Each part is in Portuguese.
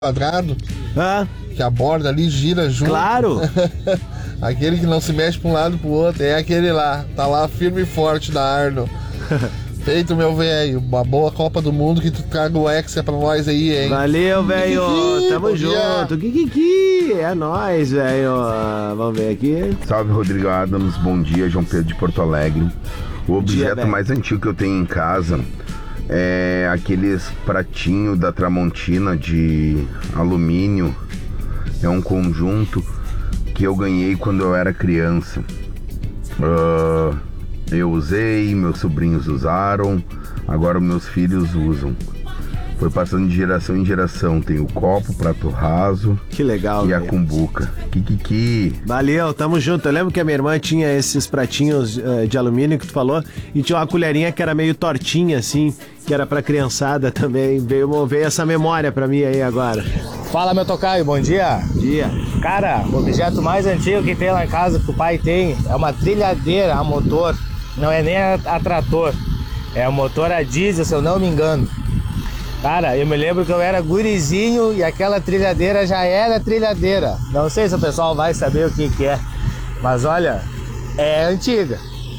quadrado, Ah, que a borda ali gira junto. claro. Aquele que não se mexe pra um lado pro outro, é aquele lá. Tá lá firme e forte da Arno. Feito, meu velho. Uma boa Copa do Mundo, que tu traga o Hexa pra nós aí, hein? Valeu, velho. Tamo bom dia. junto. Kikiki. É nóis, velho. Vamos ver aqui. Salve, Rodrigo Adams, bom dia, João Pedro de Porto Alegre. O objeto velho. mais antigo que eu tenho em casa é aqueles pratinhos da Tramontina de alumínio. É um conjunto que eu ganhei quando eu era criança. Eu usei, meus sobrinhos usaram, agora meus filhos usam. Foi passando de geração em geração. Tem o copo, o prato raso Que legal, e a velho. cumbuca. Kikiki. Valeu, tamo junto. Eu lembro que a minha irmã tinha esses pratinhos de alumínio que tu falou, e tinha uma colherinha que era meio tortinha, assim, que era pra criançada também. Veio essa memória pra mim aí agora. Fala, meu tocaio, bom dia. Dia. Cara, o objeto mais antigo que tem lá em casa, que o pai tem, é uma trilhadeira a motor. Não é nem a trator, é a motor a diesel, se eu não me engano. Cara, eu me lembro que eu era gurizinho e aquela trilhadeira já era trilhadeira. Não sei se o pessoal vai saber o que é, mas olha, é antiga.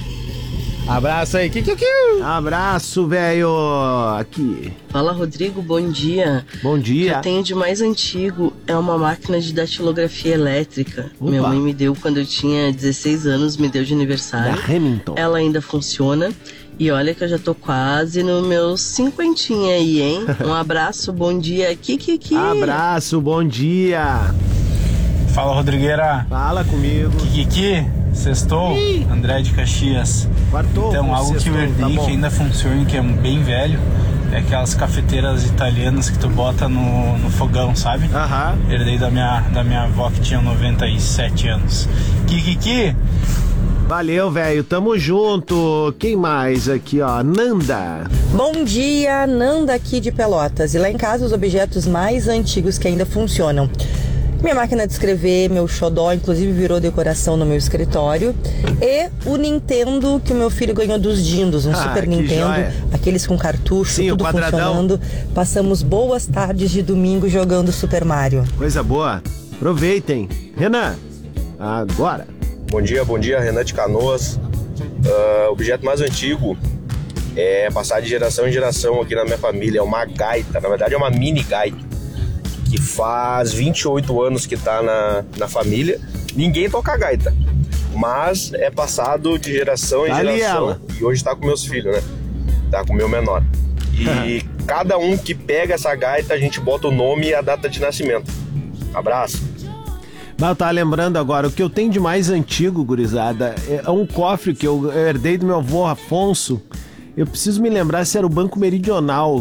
Abraço aí, Abraço, velho. Aqui. Fala, Rodrigo, bom dia. Bom O que dia. eu tenho de mais antigo é uma máquina de datilografia elétrica. Opa. Minha mãe me deu quando eu tinha 16 anos, me deu de Da aniversário. Remington. Ela ainda funciona. E olha que eu já tô quase nos meus cinquentinha aí, hein? Um abraço, bom dia. Kikiki. Abraço, bom dia. Fala, Rodrigueira. Fala comigo. Kikiki, sextou, André de Caxias. Quartou. Então, algo que eu herdei que ainda funciona, que é bem velho, é aquelas cafeteiras italianas que tu bota no fogão, sabe? Aham. Herdei da minha avó que tinha 97 anos. Kikiki, Valeu, velho. Tamo junto. Quem mais aqui, ó? Nanda. Bom dia, Nanda aqui de Pelotas. E lá em casa os objetos mais antigos que ainda funcionam. Minha máquina de escrever, meu xodó, inclusive virou decoração no meu escritório. E o Nintendo que o meu filho ganhou dos dindos, um Super que Nintendo, joia. aqueles com cartucho, Sim, o tudo quadradão. funcionando. Passamos boas tardes de domingo jogando Super Mario. Coisa boa. Aproveitem. Renan, agora. Bom dia, Renan de Canoas. O objeto mais antigo é passar de geração em geração aqui na minha família. É uma gaita, na verdade é uma mini gaita, que faz 28 anos que tá na família. Ninguém toca gaita, mas é passado de geração em Tá ali geração. ela. E hoje tá com meus filhos, né? Tá com o meu menor. E cada um que pega essa gaita, a gente bota o nome e a data de nascimento. Abraço. Eu tava lembrando agora, o que eu tenho de mais antigo, gurizada, é um cofre que eu herdei do meu avô Afonso. Eu preciso me lembrar se era o Banco Meridional,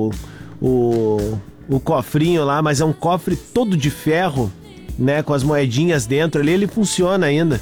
o cofrinho lá, mas é um cofre todo de ferro, né, com as moedinhas dentro ali, ele funciona ainda.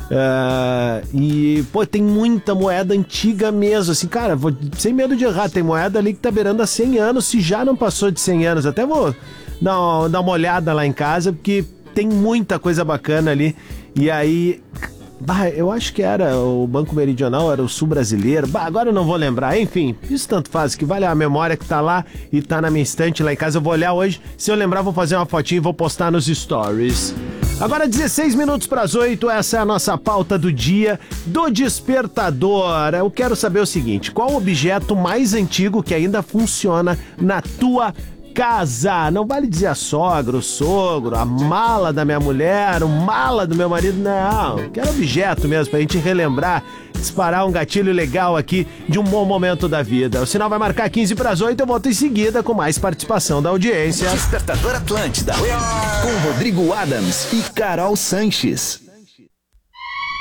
E, pô, tem muita moeda antiga mesmo, assim, cara, sem medo de errar, tem moeda ali que tá beirando a 100 anos, se já não passou de 100 anos, até vou dar uma olhada lá em casa, porque tem muita coisa bacana ali. E aí, eu acho que era o Banco Meridional, era o Sul Brasileiro. Agora eu não vou lembrar. Enfim, isso tanto faz, que vale a memória que tá lá e tá na minha estante lá em casa. Eu vou olhar hoje. Se eu lembrar, vou fazer uma fotinha e vou postar nos stories. Agora 16 minutos para as 8, essa é a nossa pauta do dia do Despertador. Eu quero saber o seguinte, qual o objeto mais antigo que ainda funciona na tua casa? Não vale dizer a sogra, o sogro, a mala da minha mulher, o mala do meu marido, não. Quero objeto mesmo pra gente relembrar, disparar um gatilho legal aqui de um bom momento da vida. O sinal vai marcar 15 para as 8, eu volto em seguida com mais participação da audiência. Despertador Atlântida, com Rodrigo Adams e Carol Sanches.